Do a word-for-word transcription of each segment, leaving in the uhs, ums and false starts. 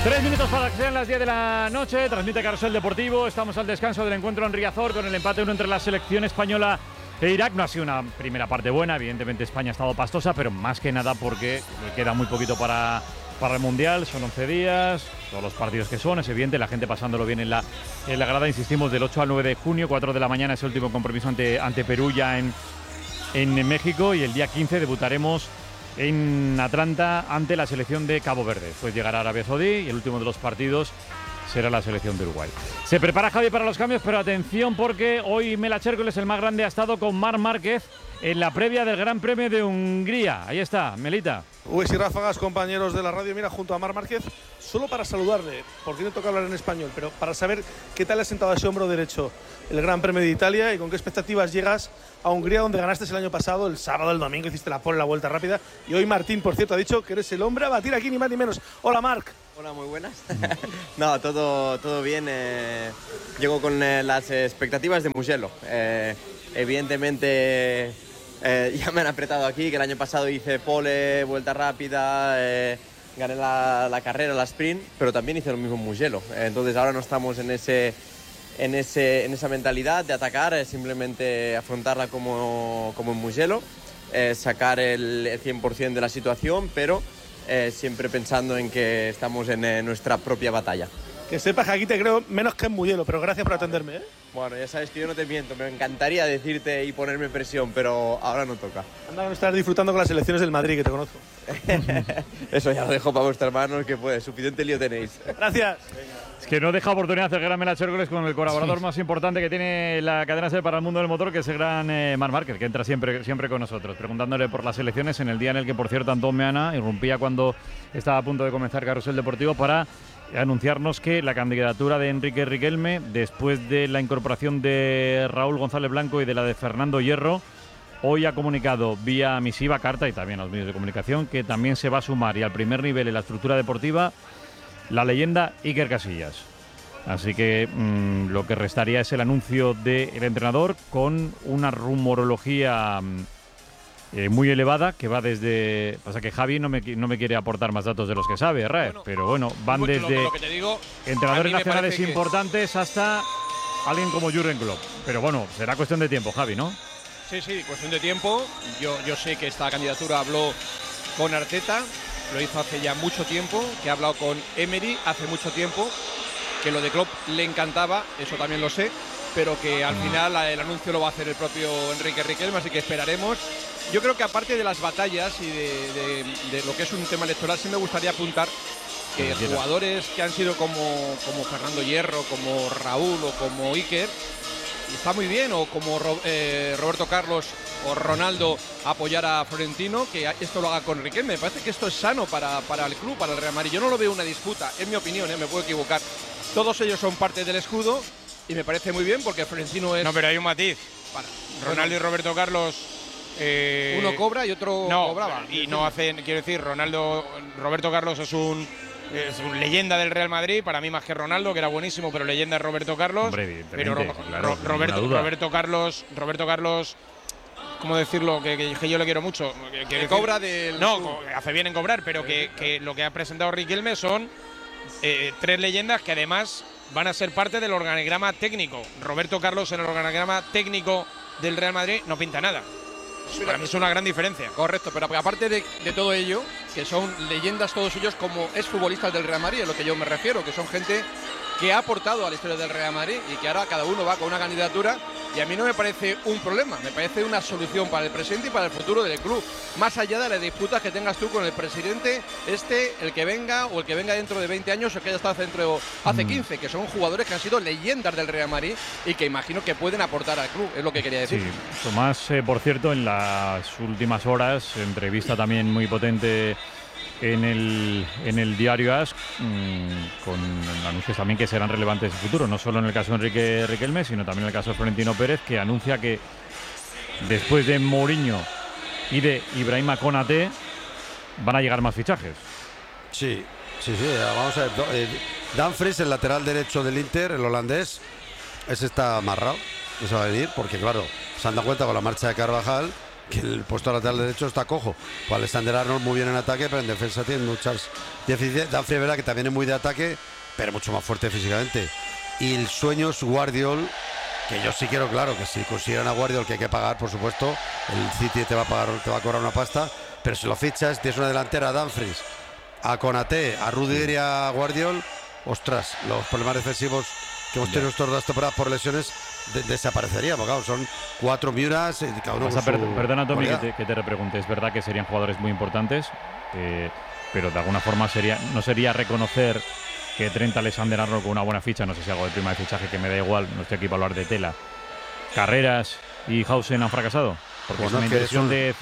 Tres minutos para que sean las diez de la noche, transmite Carrusel Deportivo, estamos al descanso del encuentro en Riazor con el empate uno entre la selección española e Irak. No ha sido una primera parte buena, evidentemente España ha estado pastosa, pero más que nada porque queda muy poquito para, para el Mundial, son once días, todos los partidos que son, es evidente, la gente pasándolo bien en la, en la grada, insistimos, del ocho al nueve de junio, cuatro de la mañana es el último compromiso ante, ante Perú ya en, en México, y el día quince debutaremos en Atlanta ante la selección de Cabo Verde. Después llegará Arabia Saudí y el último de los partidos será la selección de Uruguay. Se prepara Javi para los cambios, pero atención porque hoy Mela Hércules, el más grande, ha estado con Marc Márquez en la previa del Gran Premio de Hungría. Ahí está, Melita. Uy, y ráfagas, compañeros de la radio, mira, junto a Marc Márquez, solo para saludarle, porque no toca hablar en español, pero para saber qué tal le ha sentado a ese hombro derecho el Gran Premio de Italia y con qué expectativas llegas a Hungría, donde ganaste el año pasado, el sábado, el domingo, hiciste la pole, la vuelta rápida, y hoy Martín, por cierto, ha dicho que eres el hombre a batir aquí, ni más ni menos. Hola, Marc. Hola, muy buenas. No, todo, todo bien. Eh, llego con eh, las expectativas de Mugello. Eh, evidentemente eh, ya me han apretado aquí, que el año pasado hice pole, vuelta rápida, eh, gané la, la carrera, la sprint, pero también hice lo mismo en Mugello. Eh, entonces ahora no estamos en ese... En, ese, en esa mentalidad de atacar, es simplemente afrontarla como, como en Mugello, eh, sacar el, el cien por ciento de la situación, pero eh, siempre pensando en que estamos en eh, nuestra propia batalla. Que sepas que aquí te creo menos que en Mugello, pero gracias por atenderme, ¿eh? Bueno, ya sabes que yo no te miento, me encantaría decirte y ponerme presión, pero ahora no toca. Anda a estar disfrutando con las elecciones del Madrid, que te conozco. Eso ya lo dejo para vuestras manos, que pues suficiente lío tenéis. Gracias. Es que no deja oportunidad de hacer gran Mela Hércules con el colaborador sí. más importante que tiene la cadena SER para el mundo del motor, que es el gran eh, Marc Márquez, que entra siempre, siempre con nosotros, preguntándole por las elecciones en el día en el que, por cierto, Antón Meana irrumpía cuando estaba a punto de comenzar Carrusel Deportivo para anunciarnos que la candidatura de Enrique Riquelme, después de la incorporación de Raúl González Blanco y de la de Fernando Hierro, hoy ha comunicado vía misiva, carta y también a los medios de comunicación que también se va a sumar, y al primer nivel en la estructura deportiva, la leyenda Iker Casillas. Así que mmm, lo que restaría es el anuncio del entrenador con una rumorología eh, muy elevada que va desde... Pasa que Javi no me, no me quiere aportar más datos de los que sabe, Raef, bueno, pero bueno, van bueno, desde lo, lo que te digo, entrenadores nacionales que... importantes hasta alguien como Jürgen Klopp. Pero bueno, será cuestión de tiempo, Javi, ¿no? Sí, sí, cuestión de tiempo. Yo, yo sé que esta candidatura habló con Arteta, lo hizo hace ya mucho tiempo, que ha hablado con Emery hace mucho tiempo, que lo de Klopp le encantaba, eso también lo sé, pero que al final el anuncio lo va a hacer el propio Enrique Riquelme, así que esperaremos. Yo creo que aparte de las batallas y de, de, de lo que es un tema electoral, sí me gustaría apuntar que jugadores que han sido como, como Fernando Hierro, como Raúl o como Iker, está muy bien, o como eh, Roberto Carlos o Ronaldo, apoyar a Florentino, que esto lo haga con Riquelme. Me parece que esto es sano para, para el club, para el Real Madrid. Yo no lo veo una disputa, es mi opinión, ¿eh? Me puedo equivocar. Todos ellos son parte del escudo y me parece muy bien porque Florentino es... No, pero hay un matiz. Para. Ronaldo y Roberto Carlos... Eh, uno cobra y otro no, cobraba. Y no hacen, quiero decir, Ronaldo, Roberto Carlos es un... Es una leyenda del Real Madrid, para mí más que Ronaldo, que era buenísimo, pero leyenda es Roberto Carlos. Hombre, pero Ro claro, Ro Roberto, Roberto Carlos, Roberto Carlos, ¿cómo decirlo? Que, que, que yo le quiero mucho. Que, que cobra del. No, co hace bien en cobrar, pero que, que lo que ha presentado Riquelme son eh, tres leyendas que además van a ser parte del organigrama técnico. Roberto Carlos en el organigrama técnico del Real Madrid no pinta nada. Para mí es una gran diferencia. Correcto, pero aparte de, de todo ello, que son leyendas todos ellos como exfutbolistas del Real Madrid, es lo que yo me refiero, que son gente que ha aportado a la historia del Real Madrid y que ahora cada uno va con una candidatura, y a mí no me parece un problema, me parece una solución para el presente y para el futuro del club, más allá de las disputas que tengas tú con el presidente, este, el que venga o el que venga dentro de veinte años o que haya estado dentro hace quince, que son jugadores que han sido leyendas del Real Madrid y que imagino que pueden aportar al club, es lo que quería decir. Sí, Tomás, eh, por cierto, en las últimas horas, entrevista también muy potente en el, en el diario As, mmm, con anuncios también que serán relevantes en el futuro, no solo en el caso de Enrique Riquelme, sino también en el caso de Florentino Pérez, que anuncia que después de Mourinho y de Ibrahima Konaté van a llegar más fichajes. Sí, sí, sí, vamos a ver. Eh, Dumfries, el lateral derecho del Inter, el holandés, ese está amarrado, eso va a venir, porque claro, se han dado cuenta con la marcha de Carvajal que el puesto lateral derecho está cojo. Pues Alexander Arnold muy bien en ataque, pero en defensa tiene muchas deficiencias. Dumfries, verdad que también es muy de ataque, pero mucho más fuerte físicamente. Y el sueño es Guardiol, que yo sí quiero, claro, que si consideran a Guardiol, que hay que pagar, por supuesto, el City te va a pagar, te va a cobrar una pasta, pero si lo fichas, tienes una delantera a Dumfries, a Konaté, a Rudiger y a Guardiol, ostras, los problemas defensivos que hemos tenido estos dos temporadas por lesiones de, desaparecerían, porque claro, son cuatro Miuras y cada uno O sea, con per su perdona, Tommy, que cualidad. te, que te repregunte. Es verdad que serían jugadores muy importantes, eh, pero de alguna forma sería no sería reconocer que Trent Alexander-Arnold con una buena ficha, no sé si hago de prima de fichaje, que me da igual, no estoy aquí para hablar de tela. Carreras y Hausen han fracasado. Porque Bueno, es una es que inversión es un- de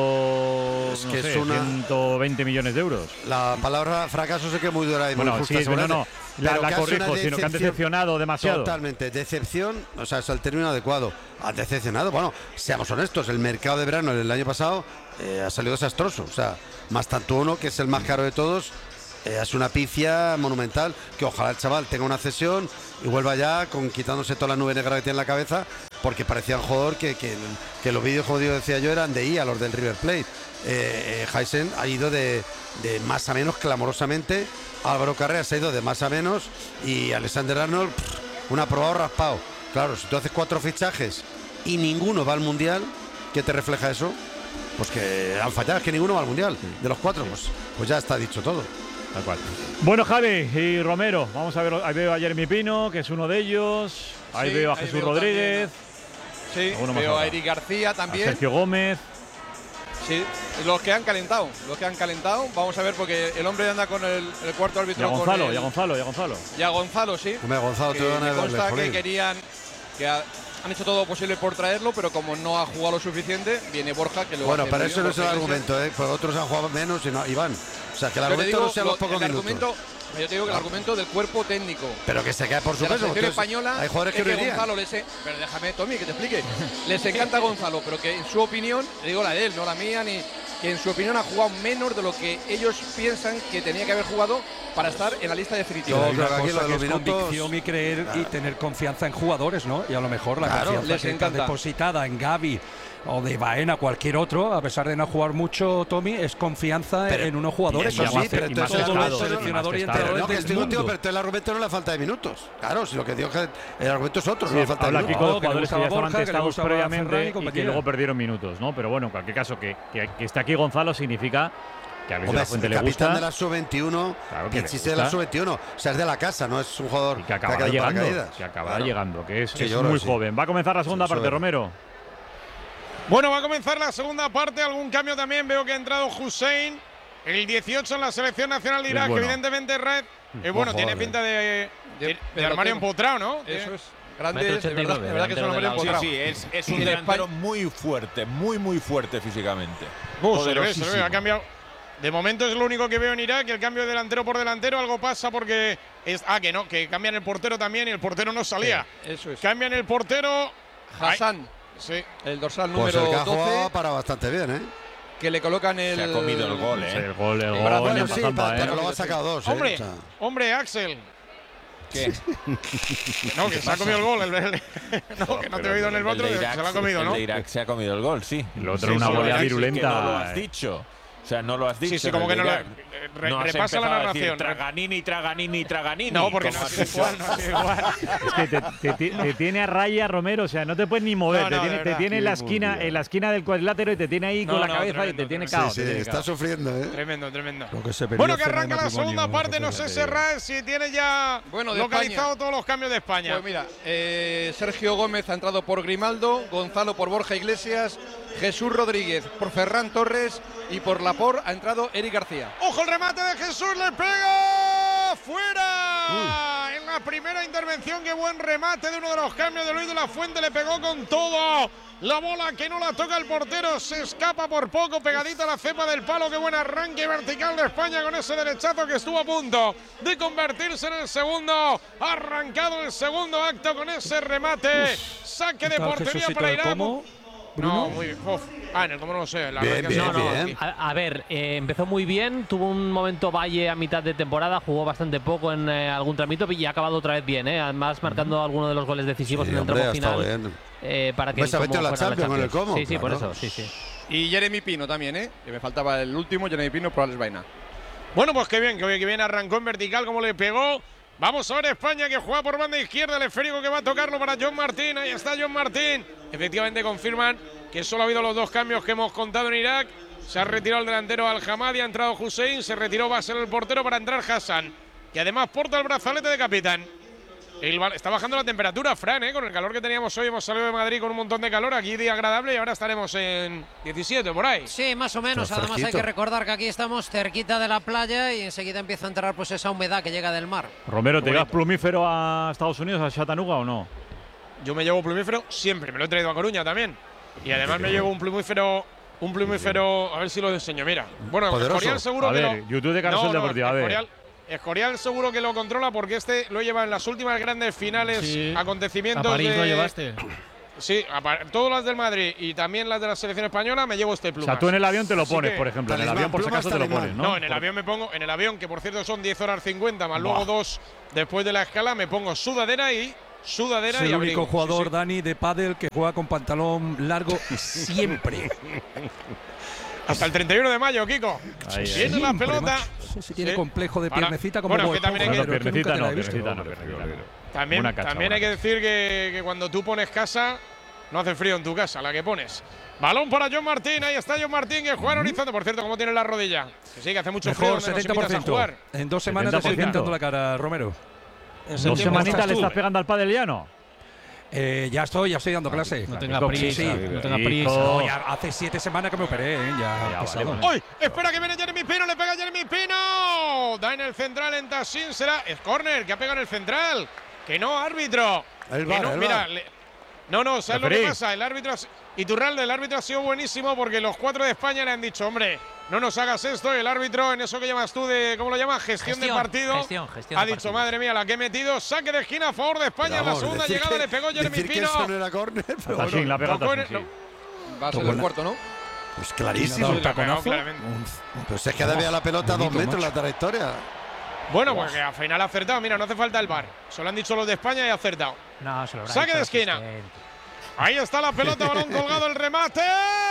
ciento, es no que sé, es una- ciento veinte millones de euros. La palabra fracaso sé que es muy dura y muy Bueno, justa. sí, no, seguramente, no, la, pero la que hace corrijo, una sino que han decepción- decepcionado demasiado. Totalmente, decepción, o sea, es el término adecuado. Han decepcionado, bueno, seamos honestos, el mercado de verano del año pasado eh, ha salido desastroso. O sea, más tanto uno, que es el más caro de todos, eh, es una pifia monumental, que ojalá el chaval tenga una cesión y vuelva ya con quitándose toda la nube negra que tiene en la cabeza, porque parecía un jugador que, que, que los vídeos, como decía yo, eran de I A, los del River Plate. Eh, eh, Hausen ha ido de, de más a menos clamorosamente, Álvaro Carreras ha ido de más a menos y Alexander Arnold, pff, un aprobado raspado. Claro, si tú haces cuatro fichajes y ninguno va al Mundial, ¿qué te refleja eso? Pues que han fallado, es que ninguno va al Mundial. De los cuatro, pues, pues ya está dicho todo. Tal cual. Bueno, Javi y Romero, vamos a ver. Ahí veo a Jeremy Pino, que es uno de ellos. Ahí Sí, veo a ahí Jesús veo Rodríguez. Sí, Alguno más veo ahora. a Eric García A también. Sergio Gómez. Sí, los que han calentado, los que han calentado. Vamos a ver, porque el hombre anda con el, el cuarto Y a árbitro. Gonzalo, con el, y a Gonzalo, y a Gonzalo. y a Gonzalo, sí. Hombre, Gonzalo, te Que van a me darle, consta que jolín. querían, que ha- han hecho todo lo posible por traerlo, pero como no ha jugado lo suficiente, viene Borja, que lo Bueno, hace pero muy eso bien, no es el Borja Iglesias. argumento, ¿eh? Pues otros han jugado menos y no, y van. O sea, que el Yo te argumento digo, no sea los lo- pocos el minutos. argumento, yo te digo que el argumento del cuerpo técnico Pero que se cae por su de la peso. selección entonces, española hay jugadores es que que no irían. Gonzalo les e- pero déjame, Tommy, que te explique. Les encanta Gonzalo, pero que en su opinión, le digo la de él, no la mía, ni que en su opinión ha jugado menos de lo que ellos piensan que tenía que haber jugado para estar en la lista definitiva. Yo Hay creo una que aquí cosa lo de que los es minutos- convicción y creer y tener confianza en jugadores, ¿no? Y a lo mejor la Claro, confianza les que está encanta. depositada en Gavi o de Baena, cualquier otro, a pesar de no jugar mucho, Tommy, es confianza Pero- en unos jugadores. eso como sí, hace pero y entonces más el todo argumento el testado, seleccionador y y más Pero entrenadores no, que del estoy contigo, mundo. pero el argumento no es la falta de minutos. Claro, si lo que digo es que el argumento es otro, Sí, no la falta de habla aquí minutos. con los que le jugadores que gustaba ya estaban Borja, que le testados gustaba Ferran previamente y y que compañía. luego perdieron minutos, ¿no? Pero bueno, en cualquier caso, que, que, que esté aquí Gonzalo significa que a Luis de Hombre, la es Fuente el le capitán gusta de la sub veintiuno, Claro que le Pichichi de la gusta. sub veintiuno. O sea, es de la casa, no es un jugador y que que ha acabará quedado en llegando. paracaídas. Que acabará Claro. llegando, que es, Sí, es yo creo muy que sí. joven. Va a comenzar la segunda Sí, parte, eso es. Romero. Bueno, va a comenzar la segunda parte. Algún cambio también. Veo que ha entrado Hussein, el dieciocho en la selección nacional de Es Irak. bueno. Evidentemente, Red. Es bueno, Ojo, tiene eh. pinta de, de, de pero armario tengo- empotrado, ¿no? Eso Eh, es. Grande, Metro es, de ochenta y verdad, nueve, de verdad que es un delantero armario de la- empotrado. Sí, sí, es, es Y un de delantero España- muy fuerte, muy, muy fuerte físicamente. Uh, se le ve, se le ve, Poderosísimo. ha cambiado. De momento es lo único que veo en Irak, el cambio de delantero por delantero. Algo pasa porque es. Ah, que no, que cambian el portero también y el portero no salía. Eso es. Cambian el portero. Hassan, Sí. el dorsal Pues número el que ha jugado doce, para bastante bien, ¿eh? que le colocan el. Se ha comido el gol, Sí, ¿eh? el gol, el Sí, gol. bueno, en Bueno, esa sí, zampa, pero ¿eh? luego ha sacado dos, ¿eh? Hombre, O sea, hombre, Axel. ¿Qué? No, que se ha comido el gol. el- el- no, que no te he oído en el El otro, de que Irak, se lo ha comido, el ¿no? de Irak se ha comido el gol, sí. Y lo otro Sí, una sí, goleada sí, sí, virulenta. que no lo has dicho. O sea, no lo has dicho. Sí, sí, en como el que no de lo. Irak. eh, re- No has repasa la empezado a decir narración. Traganini, Traganini, Traganini. No, porque como no has es dicho. igual, no es igual. Es que te, te- te- te tiene a raya, Romero, o sea, no te puedes ni mover. No, te no, tiene, de te verdad. tiene en la Qué esquina, mundial. en la esquina del cuadrilátero y te tiene ahí No, con la no, cabeza y tremendo, te tiene tremendo. cao. sí, te sí, tiene está cao. sufriendo, ¿eh? Tremendo, tremendo. Lo que se perdió Bueno, que cena de arranca la matrimonio, segunda parte. No Rafael. sé, Serra, si tiene ya Bueno, de localizado España. todos los cambios de España. Pues mira, eh, Sergio Gómez ha entrado por Grimaldo, Gonzalo por Borja Iglesias, Jesús Rodríguez por Ferran Torres y por Laporte ha entrado Eric García. ¡Ojo el remate de Jesús! ¡Le pega! ¡Fuera! En la primera intervención, qué buen remate de uno de los cambios de Luis de la Fuente. Le pegó con todo. La bola que no la toca el portero se escapa por poco, pegadita a la cepa del palo. ¡Qué buen arranque vertical de España con ese derechazo que estuvo a punto de convertirse en el segundo! Ha arrancado el segundo acto con ese remate. Saque de ¿Qué tal, portería Jesucito para del Irán. Como? No, Bruno. muy bien. Uf. Ah, en el cómo no sé. La Bien, verdad que bien, sí. No, no, bien. a, a ver, eh, empezó muy bien, tuvo un momento Valle a mitad de temporada, jugó bastante poco en eh, algún tramito y ha acabado otra vez bien, ¿eh? Además marcando algunos de los goles decisivos Sí, en el hombre, tramo ha estado final bien. eh, para que Hombre, se ha el Como metido en la fuera Champions con el Como, Sí, sí, por claro. eso, sí, sí. Y Jeremy Pino también, ¿eh? Que me faltaba el último, Jeremy Pino por Alex Baena. Bueno, pues qué bien, que bien arrancó en vertical, como le pegó. Vamos a ver España, que juega por banda izquierda, el esférico que va a tocarlo para John Martín. Ahí está John Martín. Efectivamente confirman que solo ha habido los dos cambios que hemos contado en Irak. Se ha retirado el delantero Al-Hamadi, ha entrado Hussein, se retiró Basel el portero para entrar Hassan, que además porta el brazalete de capitán. El, está bajando la temperatura, Fran, ¿eh? Con el calor que teníamos hoy, hemos salido de Madrid con un montón de calor, aquí día agradable, y ahora estaremos en diecisiete, por ahí. Sí, más o menos. Además hay que recordar que aquí estamos cerquita de la playa y enseguida empieza a entrar pues esa humedad que llega del mar. Romero, ¿te llevas plumífero a Estados Unidos, a Chattanooga o no? Yo me llevo plumífero siempre, me lo he traído a Coruña también. Y además me llevo un plumífero, un plumífero, a ver si lo enseño, mira. Bueno, Escorial seguro a que ver, lo… YouTube de Carrusel no, no, Deportivo, a ver. Escorial, Escorial seguro que lo controla porque este lo lleva en las últimas grandes finales, sí, acontecimientos a París de… lo llevaste. Sí, todas las del Madrid y también las de la selección española me llevo este plumas. O sea, tú en el avión te lo Así pones, que, por ejemplo. En el avión, por si acaso, te lo pones, ¿no? No, en el avión me pongo, en el avión, que por cierto son diez horas cincuenta, más luego dos después de la escala, me pongo sudadera y sudadera es el y único abrigo. jugador, Sí, sí. Dani, de pádel que juega con pantalón largo siempre. Hasta el treinta y uno de mayo, Kiko. Ahí, ahí. Tiene la pelota. Sí, sí, tiene Sí. complejo de Para- piernecita como bueno, Bob que también hay Esponja, que- pero piernecita nunca te la no, he visto. piernecita no, piernecita no. También, Buena cacha, también hay buena que decir que, que cuando tú pones casa, no hace frío en tu casa, la que pones. Balón para John Martín, ahí está John Martín, que juega en horizonte. Por cierto, ¿cómo tiene la rodilla? Que sí, que hace mucho frío Mejor, donde nos setenta por invitas a ciento. jugar. En dos semanas te setenta por estoy ciento. pintando la cara, Romero. En ¿Dos septiembre semanitas estás le tú. estás pegando al pádel ya no? Eh, ya estoy, ya estoy dando clase. No tenga Hijo, prisa, sí, no tenga hijo. prisa. No, ya hace siete semanas que me operé, ¿eh? Ya, Ya, pesado. vale, vale. ¡Uy! Espera que viene Jeremy Pino, le pega Jeremy Pino. Da en el central en Tassin, será es córner, que ha pegado en el central. Que no, árbitro. El Que VAR, no, el mira, VAR. le- no, no, ¿sabes lo que Referí. pasa? El árbitro, ha- Iturralde, el árbitro ha sido buenísimo porque los cuatro de España le han dicho, hombre, no nos hagas esto. Y el árbitro, en eso que llamas tú de, ¿cómo lo llamas? Gestión, de Gestión, partido. gestión, gestión ha de dicho, partido. madre mía, la que he metido. Saque de esquina a favor de España. En la Vamos, segunda decir llegada que- le pegó Jeremy decir que Pino. eso no era córner, pero A bueno, Tassin, la ha pegado tocó Tassin, en- sí. Va a ser Tocó el la- cuarto, ¿no? pues Le ha clarísimo. dado un Sí, la ha pegado taconazo. claramente. Un- Pues es que debe a la pelota a dos bonito, metros macho. la trayectoria. Bueno, pues que al final ha acertado. Mira, no hace falta el VAR. Solo han dicho los de España y ha acertado. No, se lo habrá Saque dicho de el esquina. asistente. Ahí está la pelota, balón colgado, el remate.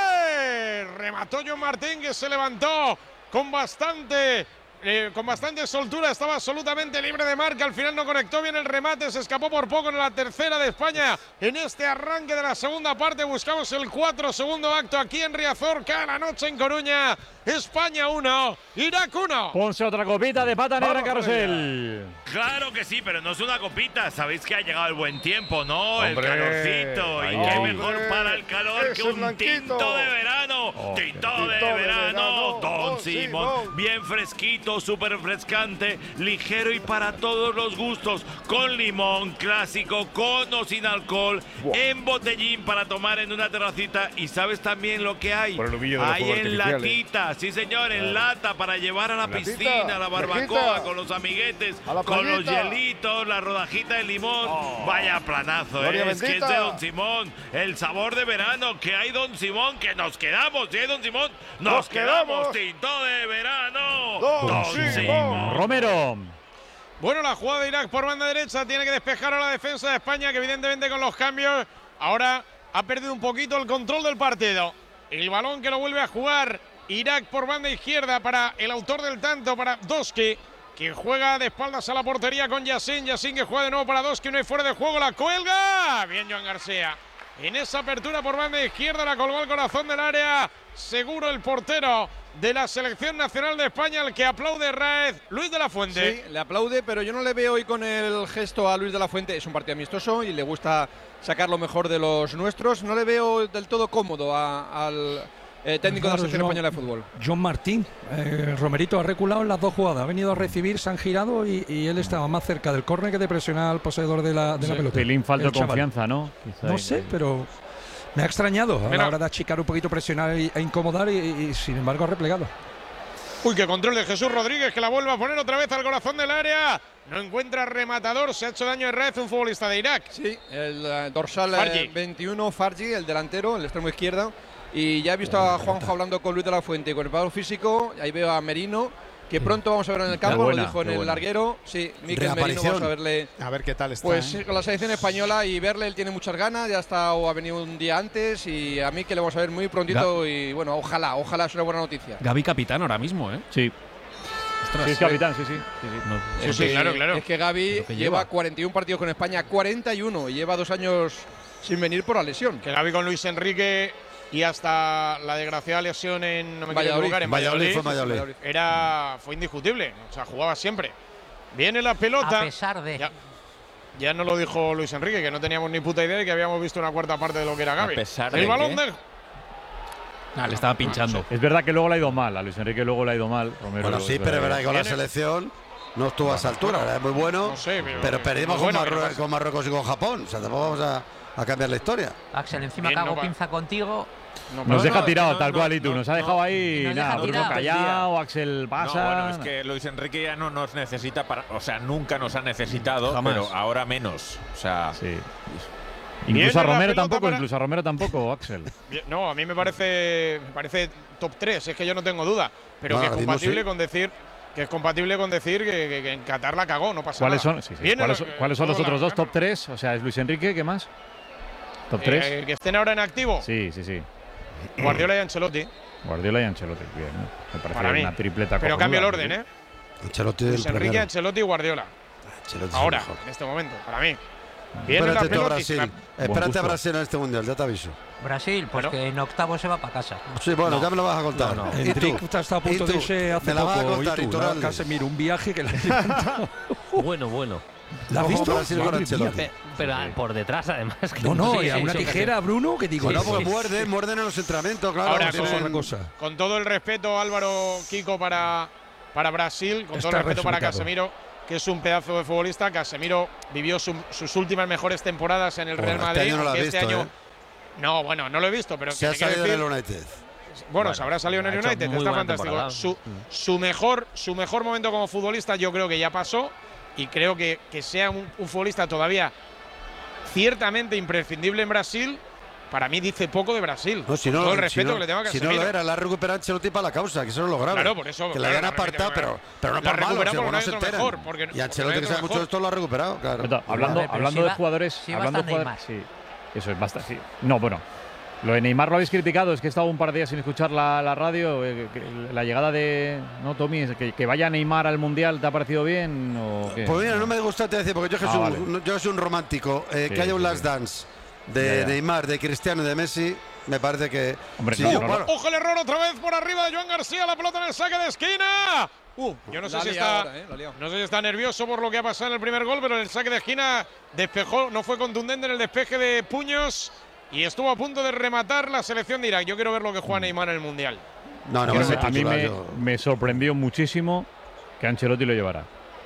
Remató John Martín, que se levantó con bastante, eh, con bastante soltura. Estaba absolutamente libre de marca. Al final no conectó bien el remate. Se escapó por poco en la tercera de España. En este arranque de la segunda parte buscamos el cuatro, segundo acto aquí en Riazor. Cada noche en Coruña. España uno, Irak uno. Ponse otra copita de pata negra en Vamos, Carrusel. Claro que sí, pero no es una copita. Sabéis que ha llegado el buen tiempo, ¿no? Hombre. El calorcito. Ay, y qué ay. mejor para el calor que un tinto de verano. Oh, tinto qué de tinto de verano. verano, Don Don Simón. Simón. Bien fresquito, súper refrescante, ligero y para todos los gustos. Con limón, clásico, con o sin alcohol. En botellín para tomar en una terracita. Y sabes también lo que hay. Por el humillo de los Hay fuegos en artificiales. latita, sí señor, en lata para llevar a la Latita, piscina, a la barbacoa, fresquita. con los amiguetes, A la con los playita. hielitos, la rodajita de limón. Oh. Vaya planazo, Gloria ¿eh? Es que es bendita. de Don Simón. El sabor de verano que hay, Don Simón, que nos quedamos. Si hay Don Simón, nos, Nos quedamos. quedamos. Tinto de verano. Don Simón. Romero. Bueno, la jugada de Irak por banda derecha tiene que despejar a la defensa de España, que evidentemente con los cambios ahora ha perdido un poquito el control del partido. El balón que lo vuelve a jugar Irak por banda izquierda para el autor del tanto, para Doski, que juega de espaldas a la portería con Yassin. Yassin que juega de nuevo para Doski, no hay fuera de juego, la cuelga. Bien Joan García. En esa apertura por banda izquierda la colgó al corazón del área. Seguro el portero de la Selección Nacional de España, el que aplaude Raez, Luis de la Fuente. Sí, le aplaude, pero yo no le veo hoy con el gesto a Luis de la Fuente. Es un partido amistoso y le gusta sacar lo mejor de los nuestros. No le veo del todo cómodo a- al eh, técnico de la Claro, Selección John- Española de Fútbol. John Martín, eh, Romerito ha reculado en las dos jugadas, ha venido a recibir, se han girado y, y él estaba más cerca del córner que de presionar al poseedor de la, de la pelota. Pelín falta El de chaval. confianza, ¿no? Quizá No ahí. sé, pero me ha extrañado a Mira. la hora de achicar un poquito, presionar y- e incomodar y, y, sin embargo ha replegado. Uy, qué control de Jesús Rodríguez, que la vuelve a poner otra vez al corazón del área. No encuentra rematador, se ha hecho daño en red un futbolista de Irak. Sí, el eh, dorsal eh, Fargi. veintiuno, Fargi, el delantero, el extremo izquierdo. Y ya he visto a Juanjo hablando con Luis de la Fuente con el preparador físico. Ahí veo a Merino que pronto vamos a verlo en el campo, buena, lo dijo en el buena. larguero. Sí, Mikel Merino, vamos a verle. A ver qué tal está. Pues ¿eh? con la selección española y verle, él tiene muchas ganas, ya está o ha venido un día antes y a mí que le vamos a ver muy prontito y bueno, ojalá, ojalá es una buena noticia. Gavi capitán ahora mismo, ¿eh? Sí. Ostras, Sí, es capitán, sí, sí. sí, sí. No, Sí, porque- sí, claro, claro. Es que Gavi Lo que lleva lleva. cuarenta y un partidos con España, cuarenta y uno, y lleva dos años sin venir por la lesión. Que Gavi con Luis Enrique y hasta la desgraciada lesión en, no me quiero Valladolid. equivocar, en Valladolid Valladolid, fue Valladolid. era, fue indiscutible. O sea, jugaba siempre. Viene la pelota. A pesar de. Ya, ya no lo dijo Luis Enrique, que no teníamos ni puta idea de que habíamos visto una cuarta parte de lo que era Gavi. A pesar el de balón qué? de. Ah, le estaba pinchando. Es verdad que luego le ha ido mal. A Luis Enrique luego le ha ido mal. Romero, Bueno, sí, pero es verdad que con la Viene- selección no estuvo a esa altura. Era muy bueno, No sé, pero- pero perdimos muy bueno, con, pero Marrue- pasa- con Marruecos y con Japón. O sea, tampoco vamos a, a cambiar la historia. Axel, encima Bien, cago no va- pinza contigo. No, Nos no, deja no, tirado no, tal no, cual y tú. no, Nos ha no. dejado Y ahí nos nada. deja Bruno tirado. callado, Axel pasa. No, bueno, es que Luis Enrique ya no nos necesita para, o sea, nunca nos ha necesitado, Jamás. pero ahora menos. O sea, Sí. Viene Incluso a la Romero pelota tampoco, para- incluso a Romero tampoco, Axel. Bien, No, a mí me parece, me parece top tres, es que yo no tengo duda. Pero No, que es ahora mismo compatible sí. con decir que es compatible con decir que, que- que en Qatar la cagó, no pasa ¿Cuáles nada. son, sí, sí. Viene ¿Cuáles, lo- son- ¿cuáles son los todo otros dos? la- ¿Top tres? O sea, es Luis Enrique, ¿qué más? ¿Top Eh, tres? que estén ahora en activo, Sí, sí, sí. Guardiola y Ancelotti. Guardiola y Ancelotti. Bien, ¿no? Me parece Para mí. una tripleta. Pero cojonuda, cambio el orden, ¿sí? ¿eh? Ancelotti el Luis Enrique, primero. Ancelotti y Guardiola. Ancelotti es el Ahora, mejor. en este momento, para mí. Viene la Espérate tú a pelota y se Brasil. la- Espérate a gusto. Brasil en este mundial, ya te aviso. Brasil, pues Bueno. que en octavo se va para casa. Sí, bueno, ya me lo vas a contar. No, ¿Y tú? Enrique está, está a punto ¿Y de tú? irse hace Me la vas a poco. contar, y tú, Iturralde. ¿no? Casemiro, un viaje que la Bueno, bueno. ¿La has Ojo, visto? Brasil con Madre Ancelotti. mía. Pe- Pero ah, por detrás, además. que No, no, sí, y a sí, una sí, tijera, Bruno, que digo. Bueno, sí, porque sí, muerden, muerden en los entrenamientos, claro. Ahora, tienen- es otra cosa. Con todo el respeto, Álvaro, Kiko, para, para Brasil, con todo Está el respeto para resubicado. Casemiro, que es un pedazo de futbolista. Casemiro vivió su- sus últimas mejores temporadas en el Real Bueno, Madrid. este año no lo has aunque este visto, año. ¿eh? No, bueno, no lo he visto, pero Se que ha te quiero salido en decir- el United. Bueno, Bueno, se habrá salido en ha el hecho United, muy está buena fantástico. temporada. Su, su, mejor, su mejor momento como futbolista yo creo que ya pasó y creo que, que sea un, un futbolista todavía ciertamente imprescindible en Brasil, para mí dice poco de Brasil. No, si Con no, todo el si respeto no- que le tengo a si no Casemiro. lo era, la ha recuperado Ancelotti para la causa, que eso no es lo grave. Claro, por eso, Que la claro, hayan la apartado, pero, recupera- pero no la por malo, recupera si porque no no hay se otro enteran. mejor, porque- Y porque no Ancelotti, hay que otro sabe mucho mejor. de esto, lo ha recuperado, claro. Pero, hablando pero hablando si de va- jugadores. si va hablando hasta de jugadores. Neymar. Sí, eso es bastante. Sí. No, bueno. Lo de Neymar lo habéis criticado, es que he estado un par de días sin escuchar la, la radio. eh, que la llegada de. No, Tommy, es que, que vaya Neymar al mundial, ¿te ha parecido bien? O qué? Pues mira, no me gusta te decir, porque yo que Ah, soy, vale. un, yo soy un romántico. eh, Sí, que haya un sí, last sí. dance de Ya, ya. Neymar, de Cristiano y de Messi, me parece que. Hombre, si no, yo- no, bueno, Ojo el error otra vez por arriba de Joan García, la pelota en el saque de esquina. Uh, yo no sé La si ha está, liado ahora, eh, la ha liado. no sé si está nervioso por lo que ha pasado en el primer gol, pero en el saque de esquina despejó, no fue contundente en el despeje de puños y estuvo a punto de rematar la selección de Irak. Yo quiero ver lo que juega Neymar en el mundial. no, no, Pero va a ser a mí titular, me, yo- me sorprendió muchísimo que Ancelotti lo llevara.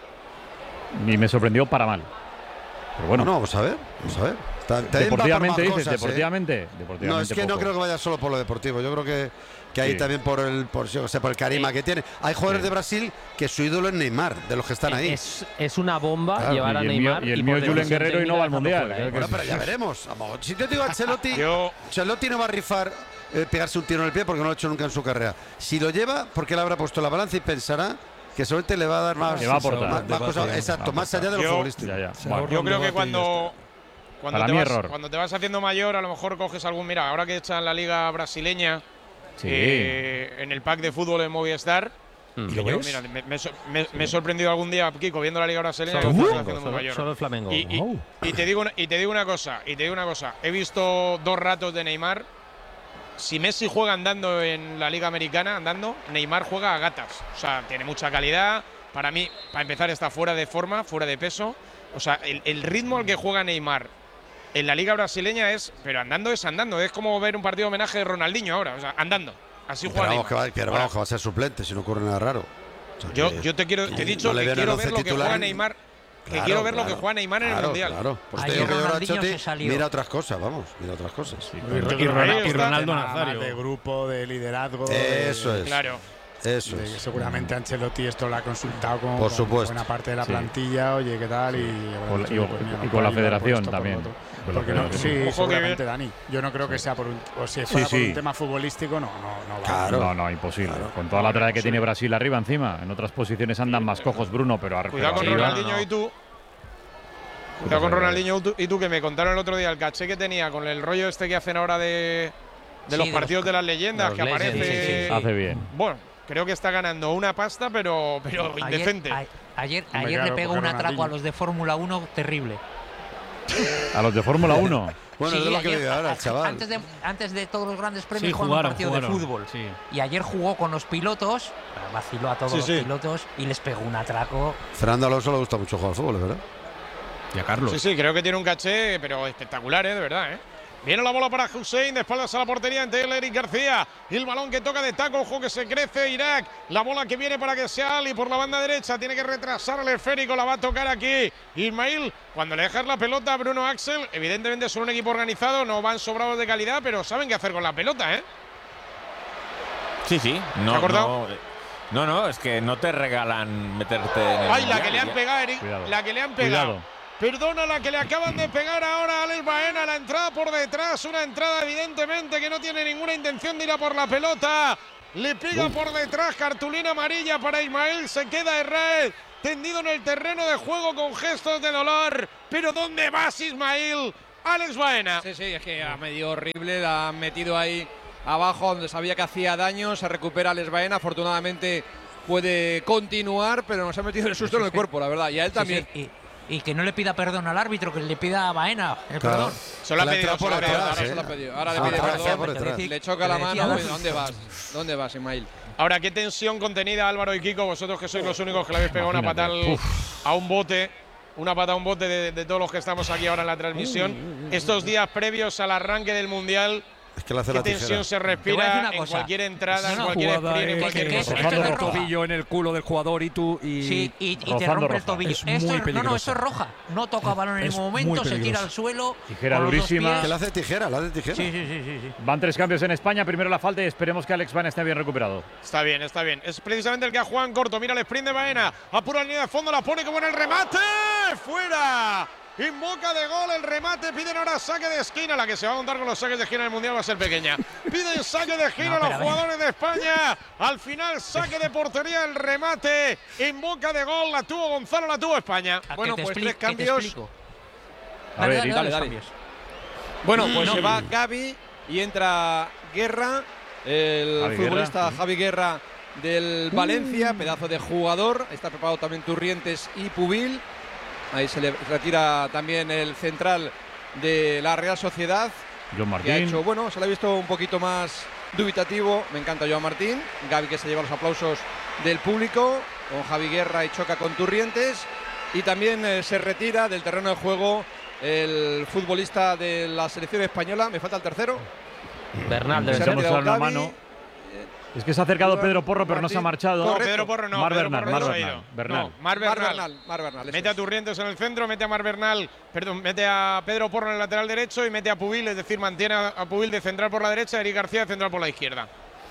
Y me sorprendió para mal. Pero bueno, No, vamos a ver, vamos a ver. Ta- también va por deportivamente más dices, cosas, ¿eh? deportivamente, deportivamente. No, es que no poco. creo que vaya solo por lo deportivo. Yo creo que, que ahí Sí. también por el, por, yo qué sé, por el carisma Sí. que tiene. Hay jugadores Sí. de Brasil que su ídolo es Neymar, de los que están ahí. Es, es una bomba Claro, llevar a y el mío- Neymar. y el por mío Julen decisión Guerrero y no técnica va al dejarlo Mundial, fuera, creo ¿eh? que Bueno, pero ya veremos. Vamos, si yo digo Ancelotti, Yo- Ancelotti no va a rifar eh, pegarse un tiro en el pie porque no lo ha hecho nunca en su carrera. Si lo lleva, porque le habrá puesto la balanza y pensará que solamente le va a dar más, Le va a aportar. más- más cosas. Exacto, más allá de lo Yo- futbolístico. Ya, ya. Se Bueno, ahorra Yo un creo que debate y ya cuando, cuando, Para te mí, vas, error. cuando te vas haciendo mayor, a lo mejor coges algún. Mira, ahora que echan la liga brasileña sí. eh, en el pack de fútbol en Movistar. Mm. que ¿Lo yo, ves? mira, me, me, so- me- me he sorprendido algún día, Kiko, viendo la liga brasileña. Solo que el me estoy Flamengo, haciendo muy solo- mayor. solo el Flamengo. Y, y- Wow. y te digo una, y te digo una cosa, y te digo una cosa. He visto dos ratos de Neymar. Si Messi juega andando en la liga americana, andando, Neymar juega a gatas. O sea, tiene mucha calidad. Para mí, para empezar, está fuera de forma, fuera de peso. O sea, el, el ritmo al que juega Neymar en la liga brasileña es, pero andando es andando. Es como ver un partido de homenaje de Ronaldinho ahora. O sea, andando. Así Pero juega vamos, Neymar. que va, pero Ahora, vamos, que va a ser suplente si no ocurre nada raro. O sea, yo, que- yo te quiero, te he dicho no le que veo en el quiero once ver lo que titular. juega Neymar. Que Claro, quiero ver lo claro. que juega Neymar en el Claro, mundial. Claro, pues te Ayer digo que yo ahora, Ronaldinho Choti, se salió. mira otras cosas, vamos, mira otras cosas. Y, Yo creo que Ronaldo, ahí y está. Ronaldo Tema más Nazario. de grupo, de liderazgo. Eso de- es. Claro. Eso de es. que seguramente Ancelotti esto lo ha consultado con, Por con supuesto. buena parte de la Sí. plantilla, oye, ¿qué tal? Y, Con la- dicho, y- pues mira, y no con la puedo ayudar por federación esto, por también. lo otro. Con la Porque no, federación. sí, Ojo que seguramente, bien. Dani. Yo no creo que sea por un, o si Sí, fuera por sí. un tema futbolístico, no, no, no va. No, no, imposible. Con toda la trayectoria que tiene Brasil arriba encima. En otras posiciones andan más cojos, Bruno, pero ar- Cuidado pero con arriba- Ronaldinho y tú. Cuidado con Ronaldinho y tú- y tú, que me contaron el otro día el caché que tenía con el rollo este que hacen ahora de, de Sí, los de partidos los- de las leyendas, de que los aparece. Legends, sí, sí, sí. Hace bien. Bueno, creo que está ganando una pasta, pero, pero Ayer, indecente. a- ayer, Hombre, ayer claro, le pegó porque un atraco Ronaldinho. a los de Fórmula uno terrible. A los de Fórmula uno. Bueno, Sí, es de lo que ayer, digo ahora, a- el chaval. Antes de, antes de todos los grandes premios Sí, jugaron jugaron, un partido jugaron, de fútbol. sí. Y ayer jugó con los pilotos, vaciló a todos Sí, los sí. pilotos y les pegó un atraco. Fernando Alonso le gusta mucho jugar al fútbol, ¿verdad? Y a Carlos. Sí, sí, creo que tiene un caché, pero espectacular, ¿eh? De verdad, ¿eh? Viene la bola para Hussein, de espaldas a la portería ante el Eric García. Y el balón que toca de taco, ojo que se crece Irak. La bola que viene para que sea Ali por la banda derecha. Tiene que retrasar el esférico, la va a tocar aquí Ismail. Cuando le dejas la pelota a Bruno Axel, evidentemente son un equipo organizado, no van sobrados de calidad, pero saben qué hacer con la pelota, ¿eh? Sí, sí. No, ¿Se ha cortado? no, no, no, es que no te regalan meterte en el Ay, la mundial, que le han ya. pegado, Eric. Cuidado. La que le han pegado. Cuidado. Perdona, la que le acaban de pegar ahora a Alex Baena, la entrada por detrás, una entrada evidentemente que no tiene ninguna intención de ir a por la pelota. Le pega Uf. por detrás, cartulina amarilla para Ismael, se queda Herrera tendido en el terreno de juego con gestos de dolor. Pero ¿dónde vas, Ismael? Alex Baena. Sí, sí, es que ha medio horrible, la han metido ahí abajo donde sabía que hacía daño, se recupera Alex Baena, afortunadamente puede continuar, pero nos ha metido el susto en el cuerpo, la verdad, y a él Sí, también. sí, y, y que no le pida perdón al árbitro, que le pida a Baena el Claro. perdón. Se lo ha Le ha pedido, entrado por se lo ha detrás, pedido, ahora ¿eh? se lo ha pedido. Ahora le Ah, pide por perdón, detrás, por detrás. le choca la Le decía mano. dos. y ¿Dónde vas? ¿Dónde vas, Ismail? Ahora, qué tensión contenida, Álvaro y Kiko, vosotros que sois los únicos que le habéis pegado una pata al- Imagínate. a un bote, una pata a un bote de, de todos los que estamos aquí ahora en la transmisión. Estos días previos al arranque del Mundial, Es que le hace qué la tijera. tensión se Te voy a decir respira una en cosa. cualquier entrada, Es en una cualquier jugada sprint, en eh, cualquier que cosa. rozando el tobillo en el culo del jugador y tú y Sí, y, y te rozando rompe el roja. tobillo. Es Esto muy es- no, no, peligroso. eso es roja. No toca balón en Es ningún muy momento, se peligroso. tira al suelo. Tijera con los dos durísima. pies. Que le hace tijera, le hace tijera. Sí, sí, sí, sí, sí. Van tres cambios en España. Primero la falta y esperemos que Alex Baena esté bien recuperado. Está bien, está bien. Es precisamente el que ha jugado en corto. Mira el sprint de Baena. Apura la línea de fondo, la pone como en el remate. ¡Fuera! En boca de gol el remate. Piden ahora saque de esquina. La que se va a contar con los saques de esquina en el Mundial va a ser pequeña. Piden saque de esquina No, pero los a ver. jugadores de España. Al final saque de portería, el remate. En boca de gol la tuvo Gonzalo, la tuvo España. A Bueno, que te pues expli- tres que te cambios. explico. A ver, dale, y- dale, dale. cambios. Bueno, pues No. se va Gavi y entra Guerra, el Javi futbolista Guerra. Javi Guerra del Valencia, pedazo de jugador. Está preparado también Turrientes y Pubil. Ahí se le retira también el central de la Real Sociedad. John Que ha Martín. hecho, bueno, se le ha visto un poquito más dubitativo. Me encanta Joan Martín. Gavi que se lleva los aplausos del público. Con Javi Guerra y choca con Turrientes. Y también eh, se retira del terreno de juego el futbolista de la selección española. Me falta el tercero. Bernal debe Se ha ser. Intentamos retirado darle una Gavi. mano. Es que se ha acercado Pedro Porro, pero no se ha marchado. No, Pedro Porro no. Mar Pedro Bernal, Porro Mar no se ha Bernal. ido. Bernal. No, Mar Mar Bernal. Bernal, Mar Bernal, eso Mete a es. Turrientes en el centro, mete a Mar Bernal, perdón, mete a Pedro Porro en el lateral derecho y mete a Pubil, es decir, mantiene a a Pubil de central por la derecha, Eric García de central por la izquierda.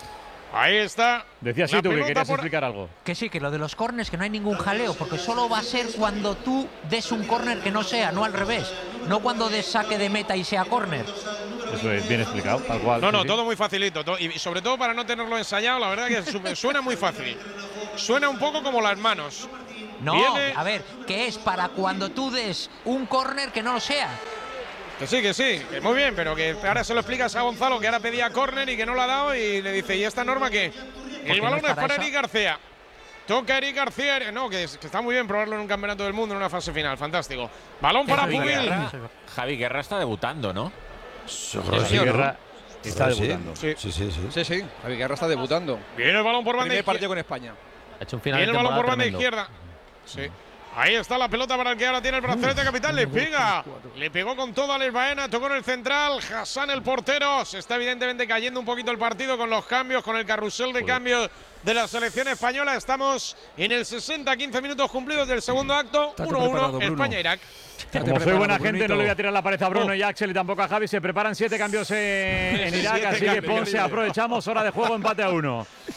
Ahí está. Decía La así tú que pelota querías por- explicar algo. Que sí, que lo de los corners, que no hay ningún jaleo, porque solo va a ser cuando tú des un córner que no sea, no al revés. No cuando des saque de meta y sea córner. Eso es bien explicado, tal cual. No, sí, no, sí. todo muy facilito. to- Y sobre todo para no tenerlo ensayado, la verdad que su- suena muy fácil. Suena un poco como las manos. No, Viene- a ver, que es para cuando tú des un córner que no lo sea. Que sí, que sí, que muy bien, pero que ahora se lo explicas a Gonzalo, que ahora pedía córner y que no lo ha dado, y le dice, ¿y esta norma qué? El no balón es es para para eso. Eric García. Toca Eric García. No, que, es- que está muy bien probarlo en un campeonato del mundo en una fase final. Fantástico. Balón para Javi Pubil. Guerra, Javi Guerra está debutando, ¿no? Javi señor, Guerra está Sí. debutando. Sí. Sí, sí, sí. Sí, sí. Javi Guerra está debutando. Viene el balón por banda Primer izquierda. partido con España. Ha hecho un final Viene de el balón por temporada banda tremendo. izquierda. Sí. Ahí está la pelota para el que ahora tiene el brazalete capital. Le pega. Le pegó con todo a Alex Baena. Tocó en el central. Hassan, el portero. Se está evidentemente cayendo un poquito el partido con los cambios, con el carrusel de cambios de la selección española. Estamos en el sesenta, quince minutos cumplidos del segundo acto. Estate uno uno, preparado, Bruno. España-Irak. Como soy buena gente, Brunito. no le voy a tirar la pared a Bruno Oh. y a Axel y tampoco a Javi. Se preparan siete cambios en, en Irak, Siete así que cambios, Ponce, ya digo. aprovechamos. Hora de juego, empate a uno.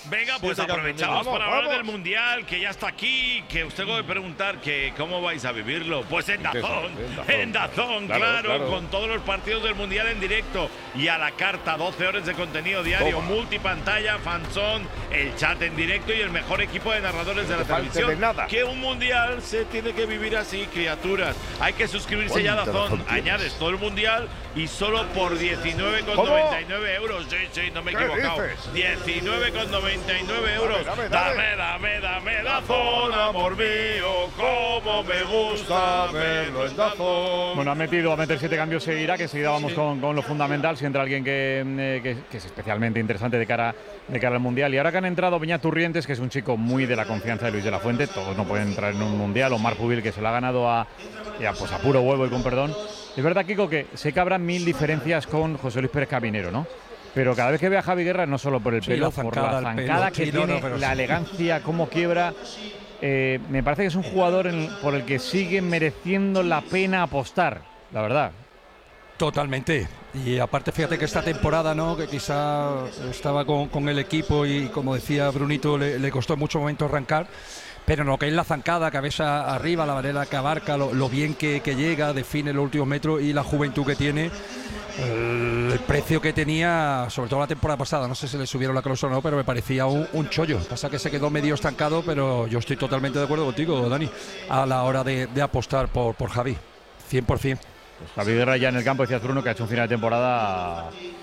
Venga, pues Siete aprovechamos campeones. para Vamos, hablar del vamos. Mundial, que ya está aquí, que os tengo que preguntar que cómo vais a vivirlo. Pues en Dazón, En Dazón, en Dazón, claro, claro, claro. con todos los partidos del Mundial en directo y a la carta, doce horas de contenido diario, Toma. multipantalla, fanzón, el chat en directo y el mejor equipo de narradores de No la te falte televisión. de nada. Que un Mundial se tiene que vivir así, criaturas. Hay que suscribirse ya a ¿Cuánta Dazón. razón tienes? Añades todo el Mundial y solo por diecinueve con noventa y nueve euros. Sí, sí, no me he ¿Qué equivocado. dices? diecinueve con noventa y nueve euros. Dame, dame, Dame, dame, dame Dazón, amor mío, como me gusta verlo en Dazón. Bueno, ha metido a meter siete cambios seguirá, que enseguida vamos con, con lo fundamental, si entra alguien que, eh, que, que es especialmente interesante de cara, de cara al Mundial. Y ahora que han entrado Beñat Turrientes, que es un chico muy de la confianza de Luis de la Fuente, todos no pueden entrar en un Mundial, o Marc Pubil, que se lo ha ganado a, ya, pues a puro huevo y con perdón. Es verdad, Kiko, que sé que habrá mil diferencias con José Luis Pérez Caminero, ¿no? Pero cada vez que ve a Javi Guerra, no solo por el Sí, pelo, la por zancada, la el pelo. zancada que Sí, no, tiene, no, pero la sí. elegancia, cómo quiebra. Eh, me parece que es un jugador en- por el que sigue mereciendo la pena apostar, la verdad. Totalmente. Y aparte, fíjate que esta temporada, ¿no? Que quizá estaba con, con el equipo y, como decía Brunito, le, le costó en muchos momentos arrancar. Pero en lo que es la zancada, cabeza arriba, la manera que abarca, lo, lo bien que, que llega, define los últimos metros y la juventud que tiene. El, el precio que tenía, sobre todo la temporada pasada, no sé si le subieron la cláusula o no, pero me parecía un, un chollo. Pasa que se quedó medio estancado, pero yo estoy totalmente de acuerdo contigo, Dani, a la hora de, de apostar por, por Javi, cien por cien. Pues Javi Guerra ya en el campo, decías Bruno, que ha hecho un final de temporada